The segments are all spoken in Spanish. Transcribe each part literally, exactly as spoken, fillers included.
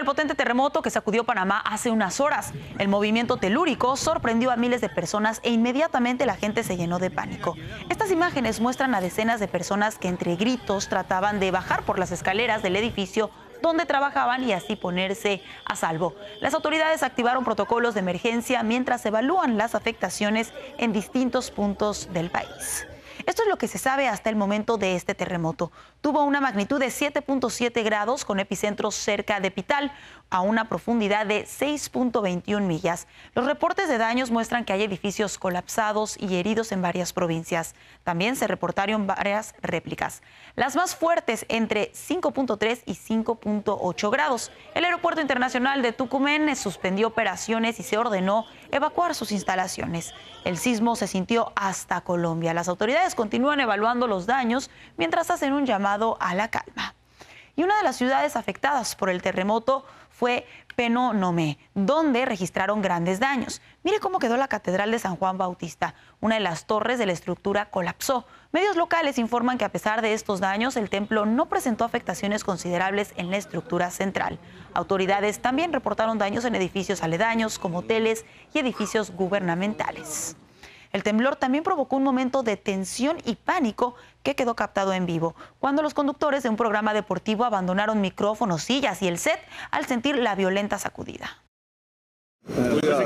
potente terremoto que sacudió Panamá hace unas horas. El movimiento telúrico sorprendió a miles de personas e inmediatamente la gente se llenó de pánico. Estas imágenes muestran a decenas de personas que entre gritos trataban de bajar por las escaleras del edificio donde trabajaban y así ponerse a salvo. Las autoridades activaron protocolos de emergencia mientras evalúan las afectaciones en distintos puntos del país. Esto es lo que se sabe hasta el momento de este terremoto. Tuvo una magnitud de siete punto siete grados con epicentro cerca de Pital, a una profundidad de seis punto veintiuna millas. Los reportes de daños muestran que hay edificios colapsados y heridos en varias provincias. También se reportaron varias réplicas. Las más fuertes entre cinco punto tres y cinco punto ocho grados. El Aeropuerto Internacional de Tucumán suspendió operaciones y se ordenó evacuar sus instalaciones. El sismo se sintió hasta Colombia. Las autoridades continúan evaluando los daños mientras hacen un llamado a la calma. Y una de las ciudades afectadas por el terremoto fue Penonomé, donde registraron grandes daños. Mire cómo quedó la Catedral de San Juan Bautista. Una de las torres de la estructura colapsó. Medios locales informan que a pesar de estos daños, el templo no presentó afectaciones considerables en la estructura central. Autoridades también reportaron daños en edificios aledaños, como hoteles y edificios gubernamentales. El temblor también provocó un momento de tensión y pánico que quedó captado en vivo, cuando los conductores de un programa deportivo abandonaron micrófonos, sillas y el set al sentir la violenta sacudida. Cuidado,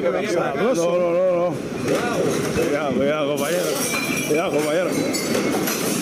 no, no, no, no. Cuidado, cuidado, compañero. Cuidado, compañero.